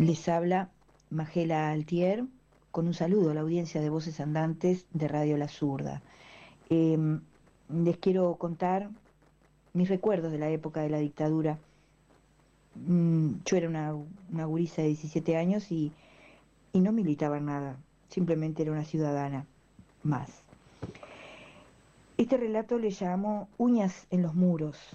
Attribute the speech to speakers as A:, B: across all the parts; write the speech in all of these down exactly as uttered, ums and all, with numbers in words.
A: Les habla Magela Altier con un saludo a la audiencia de Voces Andantes de Radio La Zurda. Eh, les quiero contar mis recuerdos de la época de la dictadura. Mm, yo era una, una gurisa de diecisiete años y, y no militaba en nada, simplemente era una ciudadana más. Este relato le llamo Uñas en los muros.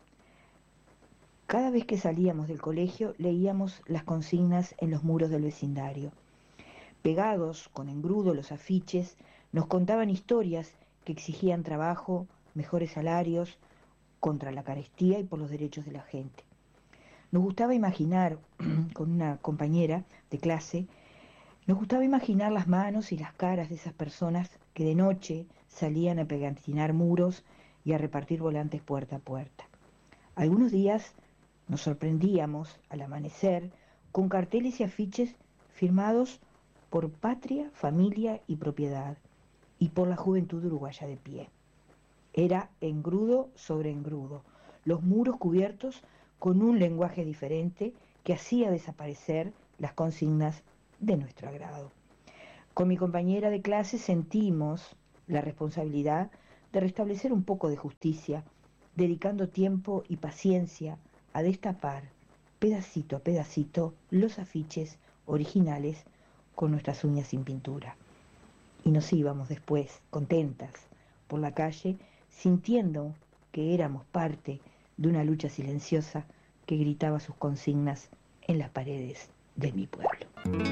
A: Cada vez que salíamos del colegio leíamos las consignas en los muros del vecindario. Pegados con engrudo los afiches, nos contaban historias que exigían trabajo, mejores salarios, contra la carestía y por los derechos de la gente. Nos gustaba imaginar, con una compañera de clase, nos gustaba imaginar las manos y las caras de esas personas que de noche salían a pegantinar muros y a repartir volantes puerta a puerta. Algunos días nos sorprendíamos, al amanecer, con carteles y afiches firmados por Patria, Familia y Propiedad, y por la Juventud Uruguaya de Pie. Era engrudo sobre engrudo, los muros cubiertos con un lenguaje diferente que hacía desaparecer las consignas de nuestro agrado. Con mi compañera de clase sentimos la responsabilidad de restablecer un poco de justicia, dedicando tiempo y paciencia a destapar, pedacito a pedacito, los afiches originales con nuestras uñas sin pintura. Y nos íbamos después, contentas, por la calle, sintiendo que éramos parte de una lucha silenciosa que gritaba sus consignas en las paredes de mi pueblo.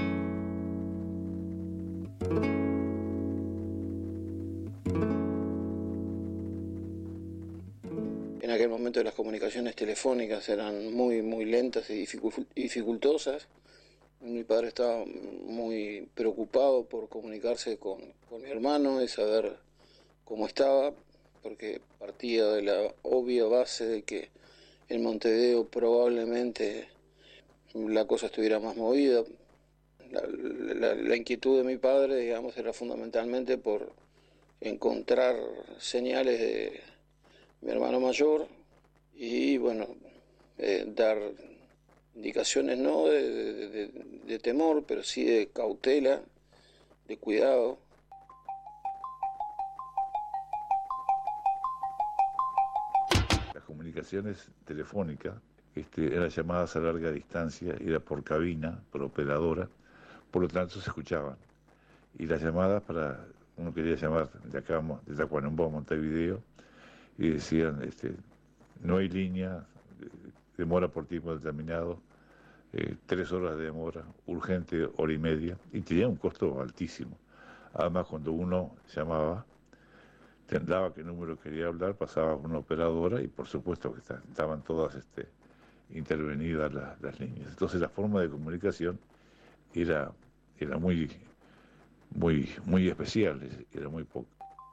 B: En aquel momento las comunicaciones telefónicas eran muy, muy lentas y dificultosas. Mi padre estaba muy preocupado por comunicarse con, con mi hermano y saber cómo estaba, porque partía de la obvia base de que en Montevideo probablemente la cosa estuviera más movida. La, la, la inquietud de mi padre, digamos, era fundamentalmente por encontrar señales de mi hermano mayor y, bueno, eh, dar indicaciones no de, de, de, de temor, pero sí de cautela, de cuidado.
C: Las comunicaciones telefónicas este, eran llamadas a larga distancia, era por cabina, por operadora, por lo tanto se escuchaban. Y las llamadas para, uno quería llamar de acá, de Tacuarembó a Montevideo, y decían, este, no hay línea, demora por tiempo determinado, eh, tres horas de demora, urgente, hora y media, y tenía un costo altísimo. Además, cuando uno llamaba, te daba qué número quería hablar, pasaba a una operadora y por supuesto que estaban todas este, intervenidas las, las líneas. Entonces la forma de comunicación era, era muy, muy, muy especial, era muy poco.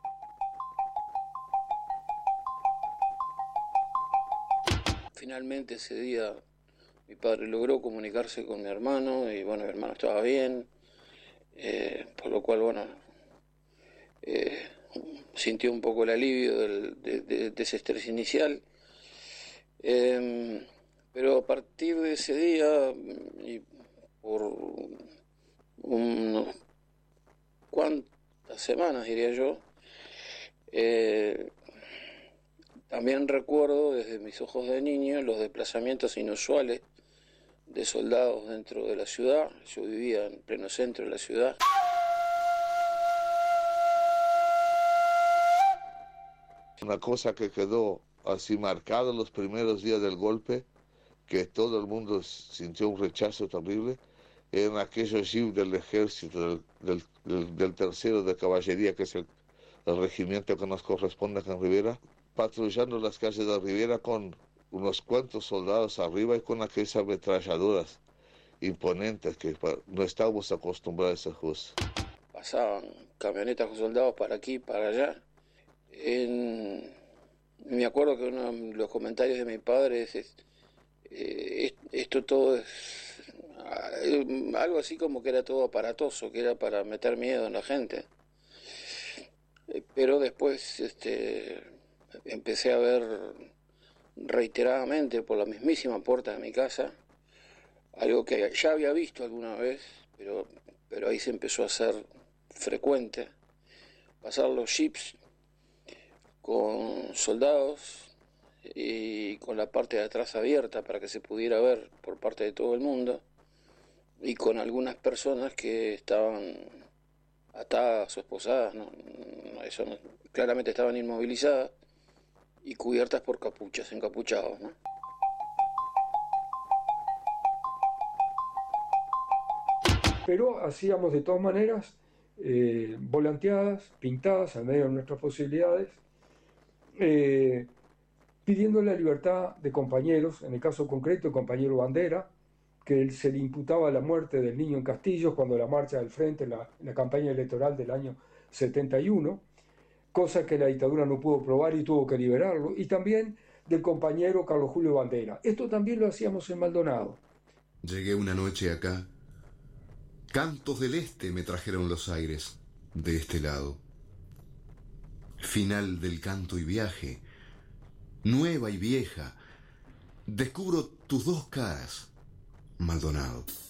B: Finalmente ese día mi padre logró comunicarse con mi hermano y bueno, mi hermano estaba bien, eh, por lo cual bueno, eh, sintió un poco el alivio del, de, de, de ese estrés inicial, eh, pero a partir de ese día y por unas cuantas semanas diría yo, eh, también recuerdo desde mis ojos de niño los desplazamientos inusuales de soldados dentro de la ciudad. Yo vivía en pleno centro de la ciudad.
D: Una cosa que quedó así marcada en los primeros días del golpe, que todo el mundo sintió un rechazo terrible, eran aquellos jeeps del ejército, del, del, del, del tercero de caballería, que es el, el regimiento que nos corresponde acá en Rivera, patrullando las calles de Rivera con unos cuantos soldados arriba y con aquellas ametralladoras imponentes que no estábamos acostumbrados a esas cosas.
B: Pasaban camionetas con soldados para aquí, para allá. En... Me acuerdo que uno de los comentarios de mi padre es, es eh, esto todo es algo así como que era todo aparatoso, que era para meter miedo en la gente. Eh, pero después este, empecé a ver reiteradamente por la mismísima puerta de mi casa algo que ya había visto alguna vez, pero, pero ahí se empezó a hacer frecuente, pasar los jeeps con soldados y con la parte de atrás abierta para que se pudiera ver por parte de todo el mundo, y con algunas personas que estaban atadas o esposadas, ¿no? Eso no, claramente estaban inmovilizadas y cubiertas por capuchas, encapuchados, ¿no?
E: Pero hacíamos de todas maneras eh, volanteadas, pintadas, al medio de nuestras posibilidades, eh, pidiendo la libertad de compañeros, en el caso concreto el compañero Bandera, que se le imputaba la muerte del niño en Castillos cuando la marcha del Frente, en la, en la campaña electoral del año setenta y uno, cosa que la dictadura no pudo probar y tuvo que liberarlo, y también del compañero Carlos Julio Bandera. Esto también lo hacíamos en Maldonado.
F: Llegué una noche acá. Cantos del este me trajeron los aires de este lado. Final del canto y viaje, nueva y vieja, descubro tus dos caras, Maldonado.